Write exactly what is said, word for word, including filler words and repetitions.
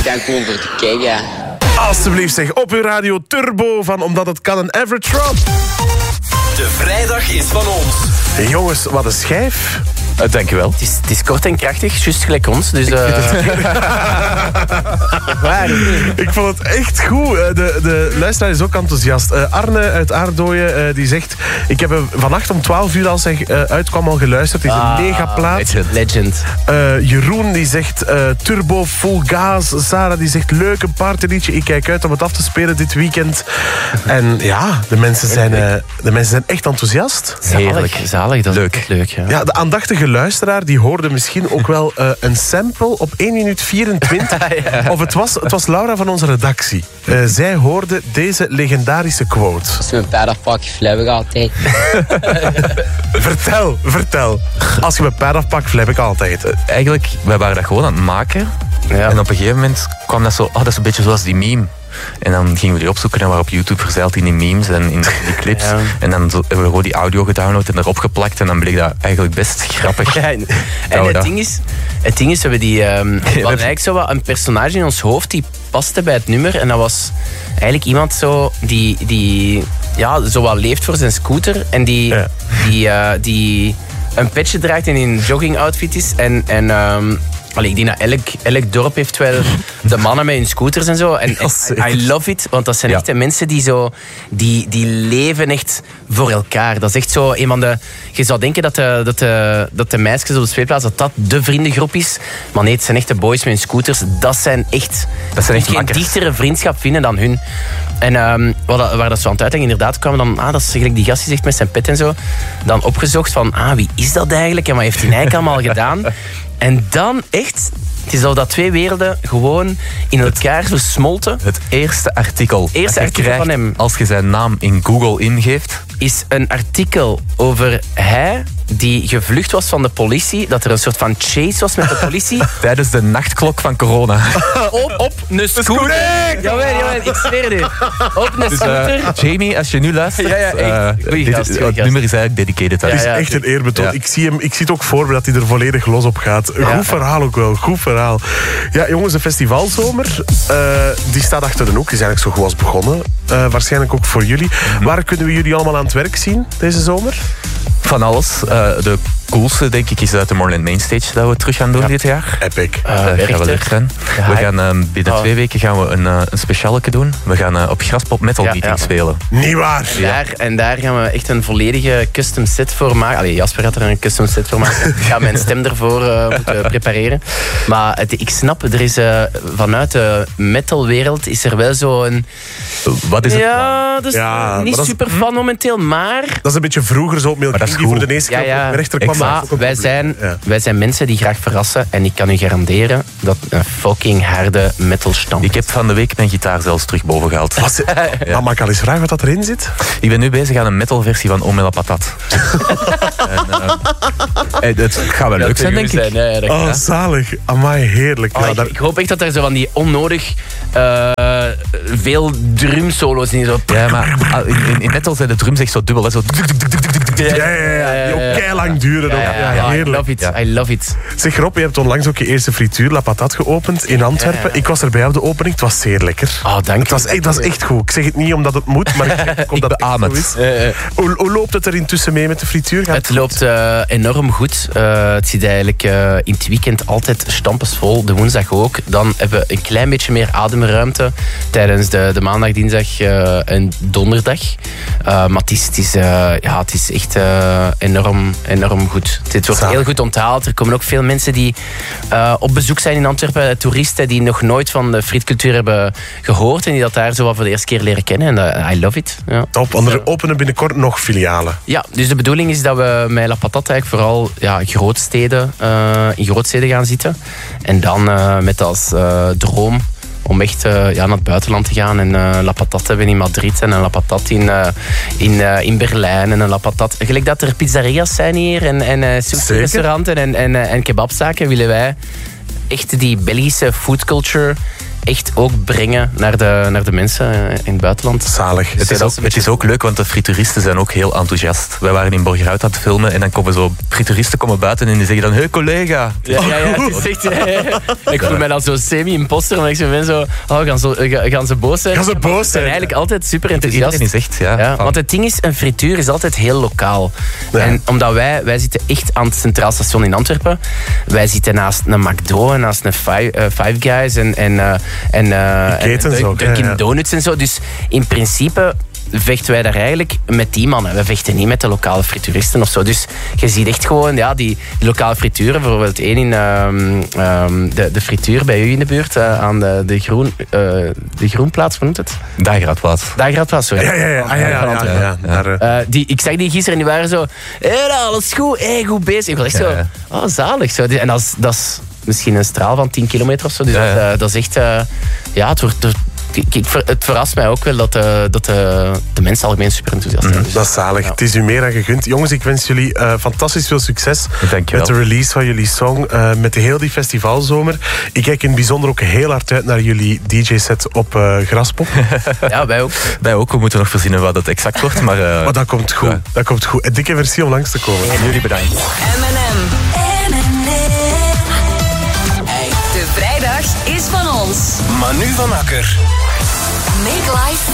echt cool voor te kijken. Alsjeblieft zeg, op uw radio Turbo van Omdat het kan een Average Rob. De vrijdag is van ons. Hey, jongens, wat een schijf. Uh, Dank je wel. Het is, het is kort en krachtig, juist gelijk ons. Dus, uh... Waar? Ik vond het echt goed. De, de luisteraar is ook enthousiast. Uh, Arne uit Aardooien uh, die zegt... Ik heb hem vannacht om twaalf uur als hij uh, uitkwam al geluisterd. Het is ah, een mega plaat. Legend. legend. Uh, Jeroen die zegt uh, turbo, full gas. Sarah die zegt leuk, een partyliedje. Ik kijk uit om het af te spelen dit weekend. En ja, de mensen zijn, uh, de mensen zijn echt enthousiast. Zalig, zalig. Dat leuk. Is leuk ja. Ja, de aandachtige luisteraar die hoorde misschien ook wel uh, een sample op één minuut vierentwintig. ja. Of het was, het was Laura van onze redactie. Uh, zij hoorde deze legendarische quote. Als we een paddock pak, flauw ik altijd. vertel, vertel. Als je mijn pad afpakt, flap ik altijd. Uh, eigenlijk, wij waren dat gewoon aan het maken. Ja. En op een gegeven moment kwam dat zo... Oh, dat is een beetje zoals die meme. En dan gingen we die opzoeken en waren op YouTube verzeild in die memes en in die clips. Ja. En dan hebben we gewoon die audio gedownload en erop geplakt. En dan bleek dat eigenlijk best grappig. Ja, en en het, ding is, het ding is, we hebben die... Um, we hadden eigenlijk zo wat een personage in ons hoofd die paste bij het nummer. En dat was eigenlijk iemand zo die, die ja, zo wat leeft voor zijn scooter. En die, ja. die, uh, die een petje draagt en in een jogging outfit is. En... en um, Allee, ik denk dat elk, elk dorp heeft wel de mannen met hun scooters en zo. En, en I love it, want dat zijn echt ja. de mensen die zo... Die, die leven echt voor elkaar. Dat is echt zo een van de... Je zou denken dat de, dat de, dat de meisjes op de speelplaats... dat dat de vriendengroep is. Maar nee, het zijn echt de boys met hun scooters. Dat zijn echt... Dat zijn echt geen makkers. Dichtere vriendschap vinden dan hun. En um, waar, waar dat zo aan het uitleggen, inderdaad kwamen dan... Ah, dat is gelijk die gast die zegt met zijn pet en zo. Dan opgezocht van, ah, wie is dat eigenlijk? En wat heeft hij eigenlijk allemaal gedaan? En dan echt, het is al dat twee werelden gewoon in elkaar versmolten. Het eerste artikel, eerste artikel krijgt, van hem, als je zijn naam in Google ingeeft, is een artikel over hij die gevlucht was van de politie. Dat er een soort van chase was met de politie. Tijdens de nachtklok van corona. Op, op een scooter. Jawel, jawel, ik zweer het. Op een dus, scooter. Uh, Jamie, als je nu luistert... Ja, ja, echt. Goeie uh, gast, dit, goeie het gast. nummer is eigenlijk dedicated. Het Ja, is ja, echt een eerbetoon. Ja. Ik, zie hem, ik zie het ook voor me dat hij er volledig los op gaat. Goed Ja. verhaal ook wel, goed verhaal. Ja, jongens, de festivalzomer, uh, die staat achter de hoek. Die is eigenlijk zo goed als begonnen. Uh, waarschijnlijk ook voor jullie. Mm-hmm. Waar kunnen we jullie allemaal aan het werk zien deze zomer? Van alles. Uh, de coolste, denk ik, is uit de Tomorrowland Mainstage dat we terug gaan doen ja. dit jaar. Epic. Uh, dat gaat wel leuk zijn. Ja, we gaan, uh, binnen oh. twee weken gaan we een, uh, een specialeke doen. We gaan uh, op Graspop Metal ja, Meeting ja. spelen. Niet waar! En daar, en daar gaan we echt een volledige custom set voor maken. Allee, Jasper gaat er een custom set voor maken. Ik ga mijn stem ervoor uh, moeten prepareren. Maar het, ik snap, er is uh, vanuit de metalwereld is er wel zo'n... Wat is het? Ja, dat is ja, niet super fan momenteel, maar... Dat is een beetje vroeger zo op Milky die voor de eerste keer ja, ja. rechter kwam. Maar wij zijn, ja. wij zijn mensen die graag verrassen en ik kan u garanderen dat een fucking harde metalstamp. Ik heb van de week mijn gitaar zelfs terug boven gehaald. ja. Maar mag ik al eens vragen wat dat erin zit? Ik ben nu bezig aan een metalversie van Omela Patat. en, uh, het gaat wel leuk zijn, denk ik. Zijn, ja, ja, oh, zalig. Amai, heerlijk. Oh, ja, ik, daar... ik hoop echt dat er zo van die onnodig uh, veel drumsolo's in zo... Ja, maar in, in metal zijn de drums echt zo dubbel. Hè, zo... Ja, ja, ja. ja, die ook keilang duren. Ja, ja, ja, ja, I love it. I love it. Zeg Rob, je hebt onlangs ook je eerste frituur La Patat geopend in Antwerpen. Ja, ja. Ik was erbij op de opening. Het was zeer lekker. Oh, dank het was, echt, dat is echt goed. Ik zeg het niet omdat het moet, maar ik zeg omdat het echt zo is. Uh, uh. Hoe, hoe loopt het er intussen mee met de frituur? Gaat het het loopt uh, enorm goed. Uh, het zit eigenlijk uh, in het weekend altijd stampensvol. De woensdag ook. Dan hebben we een klein beetje meer ademruimte tijdens de, de maandag, dinsdag uh, en donderdag. Uh, maar het is, het, is, uh, ja, het is echt uh, enorm, enorm goed. Het wordt heel goed onthaald. Er komen ook veel mensen die uh, op bezoek zijn in Antwerpen. Toeristen die nog nooit van de frietcultuur hebben gehoord. En die dat daar zo wat voor de eerste keer leren kennen. En uh, I love it. Ja. Top. Want er openen binnenkort nog filialen. Ja, dus de bedoeling is dat we met La Patat eigenlijk vooral ja, grootsteden, uh, in grootsteden gaan zitten. En dan uh, met als uh, droom om echt uh, ja, naar het buitenland te gaan. En uh, La Patat hebben in Madrid en een La Patat in, uh, in, uh, in Berlijn. En een La Patat. Gelijk dat er pizzeria's zijn hier en, en uh, sushi-restauranten en, en, uh, en kebabzaken, willen wij echt die Belgische food culture echt ook brengen naar de, naar de mensen in het buitenland. Zalig. Het is, ook, het is ook leuk, want de frituuristen zijn ook heel enthousiast. Wij waren in Borgerhout aan het filmen en dan komen zo frituuristen komen buiten en die zeggen dan, hey collega. Ja, ja, ja, het is echt, ja, ja. Ik voel mij dan zo semi-imposter, omdat ik zo ben zo, oh, gaan ze, gaan ze boos zijn? Gaan ze boos zijn? Ze zijn eigenlijk altijd super enthousiast. Iedereen is echt, ja. Ja, want het ding is, een frituur is altijd heel lokaal. Ja. En omdat wij, wij zitten echt aan het Centraal Station in Antwerpen. Wij zitten naast een McDo en naast een Five, uh, Five Guys en, en, uh, en, uh, en Dun- Dunkin' ja, ja. Donuts en zo. Dus in principe vechten wij daar eigenlijk met die mannen. We vechten niet met de lokale frituuristen of zo. Dus je ziet echt gewoon ja, die, die lokale frituren. Bijvoorbeeld één in um, um, de, de frituur bij u in de buurt. Uh, aan de, de, groen, uh, de Groenplaats, hoe noemt het? Dageraadplaats. Dageraadplaats, sorry. Ja, ja, ja. Ah, ja, ja, ja, ja, ja. ja. Uh, die, ik zag die gisteren en die waren zo... Hé, hey, alles goed. Hé, hey, goed bezig. Ik was echt ja, ja. zo... Oh, zalig. Zo. En dat is, dat is misschien een straal van tien kilometer of zo. Dus ja, ja. Dat, uh, dat is echt... Uh, ja, het wordt... Ik, ik, het verrast mij ook wel dat, uh, dat uh, de mensen algemeen super enthousiast zijn. Mm, dat is zalig. Ja. Het is u meer dan gegund. Jongens, ik wens jullie uh, fantastisch veel succes met de release van jullie song, uh, met de heel die festivalzomer. Ik kijk in het bijzonder ook heel hard uit naar jullie D J-set op uh, Graspop. Ja, wij ook. Wij ook. We moeten nog verzinnen wat het exact wordt. Maar, uh, maar dat komt goed. Ja. Dat komt goed. Een dikke merci om langs te komen. En jullie bedankt. M en M. De vrijdag is van ons. Manu van Akker. Make life